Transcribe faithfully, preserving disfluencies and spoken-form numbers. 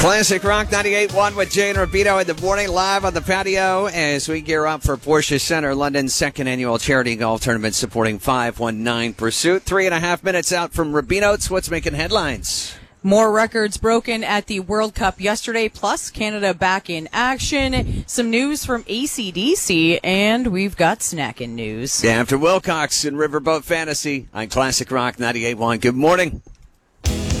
Classic Rock ninety-eight point one with Jay and Rubino in the morning, live on the patio as we gear up for Porsche Center, London's second annual charity golf tournament supporting five one nine Pursuit. Three and a half minutes out from Rubino's. What's making headlines? More records broken at the World Cup yesterday, plus Canada back in action. Some news from A C D C, and we've got snacking news. Yeah, after Wilcox and Riverboat Fantasy on Classic Rock ninety-eight point one. Good morning.